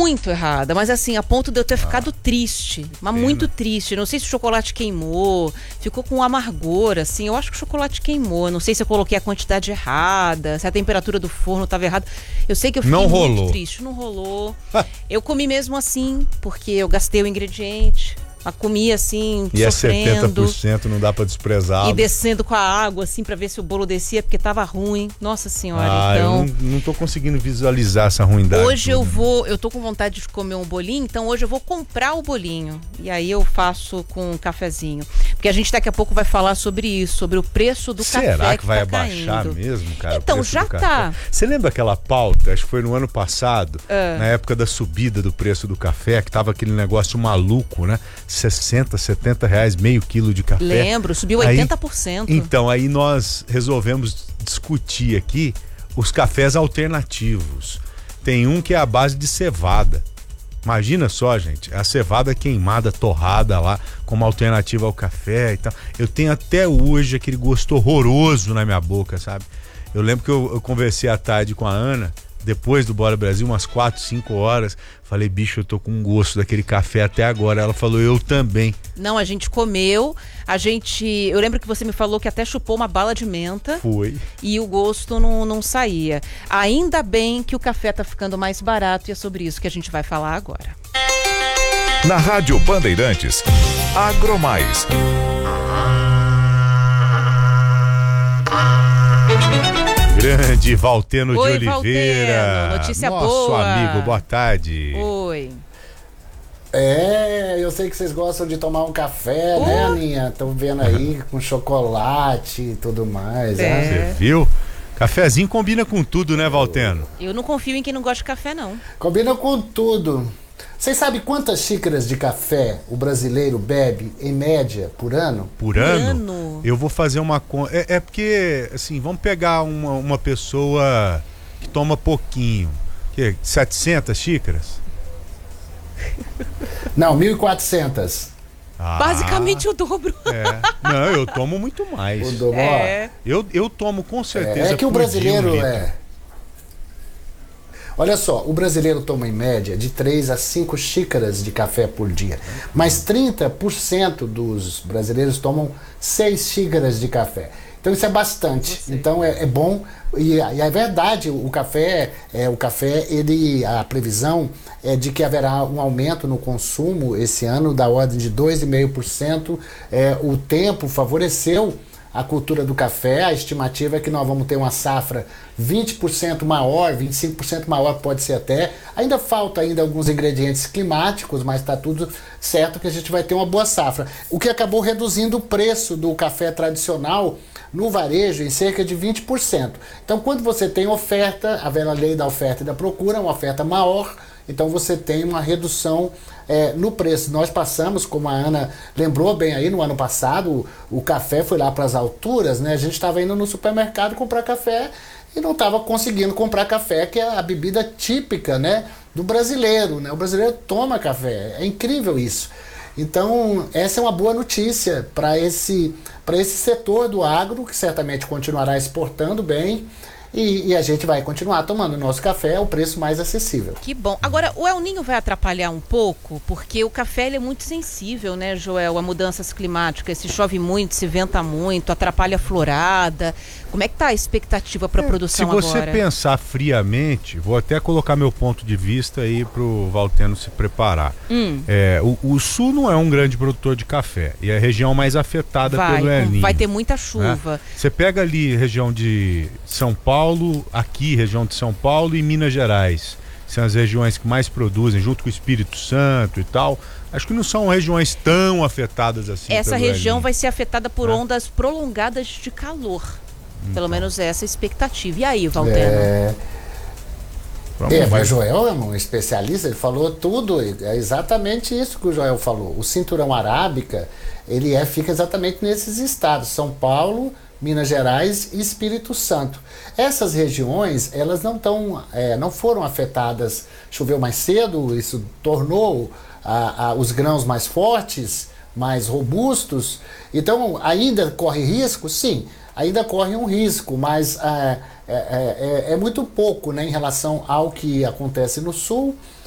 muito errada, mas assim, a ponto de eu ter ficado triste, mas muito triste. Não sei se o chocolate queimou, ficou com amargor, assim. Eu acho que o chocolate queimou. Não sei se eu coloquei a quantidade errada, se a temperatura do forno estava errada. Eu sei que eu fiquei muito triste. Não rolou. Eu comi mesmo assim, porque eu gastei o ingrediente. Mas comia assim, e sofrendo. E 70% não dá pra desprezar. E descendo com a água, assim, pra ver se o bolo descia, porque tava ruim. Nossa Senhora, então... eu não tô conseguindo visualizar essa ruindade. Hoje eu tô com vontade de comer um bolinho, então hoje eu vou comprar o bolinho. E aí eu faço com um cafezinho. Porque a gente daqui a pouco vai falar sobre isso, sobre o preço do café. Será que vai tá abaixar caindo mesmo, cara? Então, já tá. Você lembra aquela pauta, acho que foi no ano passado, na época da subida do preço do café, que tava aquele negócio maluco, né? 60, 70 reais, meio quilo de café. Lembro, subiu 80%. Então, aí nós resolvemos discutir aqui os cafés alternativos. Tem um que é a base de cevada. Imagina só, gente, a cevada queimada, torrada lá, como alternativa ao café e tal. Eu tenho até hoje aquele gosto horroroso na minha boca, sabe? Eu lembro que eu conversei à tarde com a Ana, depois do Bora Brasil, umas 4, 5 horas. Falei, bicho, eu tô com gosto daquele café até agora. Ela falou, eu também. Não, a gente comeu, eu lembro que você me falou que até chupou uma bala de menta. Foi. E o gosto não saía. Ainda bem que o café tá ficando mais barato e é sobre isso que a gente vai falar agora. Na Rádio Bandeirantes, Agromais. Grande Valteno Oi, de Oliveira. Valteno, notícia nosso boa. amigo, boa tarde. Oi. Eu sei que vocês gostam de tomar um café, né, Aninha? Estão vendo aí com chocolate e tudo mais. Né? Você viu? Cafezinho combina com tudo, né, Valteno? Eu não confio em quem não gosta de café, não. Combina com tudo. Vocês sabem quantas xícaras de café o brasileiro bebe, em média, por ano? Por ano? Eu vou fazer uma conta. É porque, assim, vamos pegar uma pessoa que toma pouquinho. 700 xícaras? Não, 1.400. Basicamente o dobro. Não, eu tomo muito mais. O dobro. Eu tomo com certeza. É que o brasileiro Olha só, o brasileiro toma em média de 3 a 5 xícaras de café por dia. Mas 30% dos brasileiros tomam 6 xícaras de café. Então isso é bastante. Então é bom. E é verdade, o café, a previsão é de que haverá um aumento no consumo esse ano da ordem de 2,5%. O tempo favoreceu a cultura do café. A estimativa é que nós vamos ter uma safra 20% maior, 25% maior pode ser até. Ainda falta alguns ingredientes climáticos, mas está tudo certo que a gente vai ter uma boa safra. O que acabou reduzindo o preço do café tradicional no varejo em cerca de 20%. Então, quando você tem oferta, a velha lei da oferta e da procura, uma oferta maior, então você tem uma redução no preço. Nós passamos, como a Ana lembrou bem aí, no ano passado, o café foi lá para as alturas, né? A gente estava indo no supermercado comprar café e não estava conseguindo comprar café, que é a bebida típica, né, do brasileiro, né? O brasileiro toma café, é incrível isso. Então, essa é uma boa notícia para esse setor do agro, que certamente continuará exportando bem, e a gente vai continuar tomando nosso café ao preço mais acessível. Que bom. Agora, o El Niño vai atrapalhar um pouco, porque o café ele é muito sensível, né, Joel, a mudanças climáticas. Se chove muito, se venta muito, atrapalha a florada. Como é que está a expectativa para a produção agora? Se você pensar friamente, vou até colocar meu ponto de vista aí para o Valteno se preparar. O Sul não é um grande produtor de café e é a região mais afetada pelo El Niño. Vai ter muita chuva. Você pega ali região de São Paulo, aqui região de São Paulo e Minas Gerais, são as regiões que mais produzem, junto com o Espírito Santo e tal. Acho que não são regiões tão afetadas assim. Essa região vai ser afetada por ondas prolongadas de calor. Pelo menos essa é a expectativa. E aí, Valteno? Mas o Joel é um especialista, ele falou tudo, é exatamente isso que o Joel falou. O cinturão arábica, fica exatamente nesses estados, São Paulo, Minas Gerais e Espírito Santo. Essas regiões, elas não foram afetadas, choveu mais cedo, isso tornou os grãos mais fortes, mais robustos. Então, ainda corre risco? Sim, ainda corre um risco, mas é muito pouco, né, em relação ao que acontece no Sul